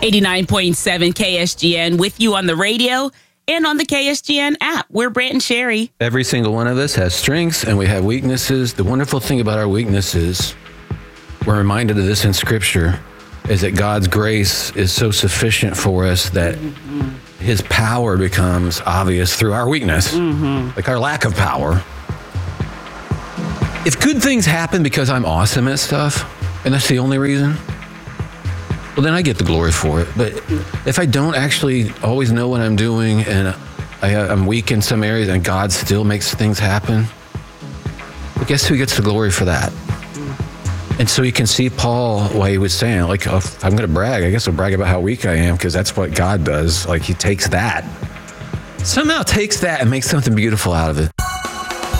89.7 KSGN with you on the radio and on the KSGN app. We're Brant and Sherry. Every single one of us has strengths and we have weaknesses. The wonderful thing about our weaknesses, we're reminded of this in Scripture, is that God's grace is so sufficient for us that His power becomes obvious through our weakness, like our lack of power. If good things happen because I'm awesome at stuff, and that's the only reason, well, then I get the glory for it. But if I don't actually always know what I'm doing and I'm weak in some areas and God still makes things happen, well, guess who gets the glory for that? And so you can see Paul, why he was saying, like, oh, if I'm going to brag, I guess I'll brag about how weak I am, because that's what God does. Like, he takes that, somehow takes that and makes something beautiful out of it.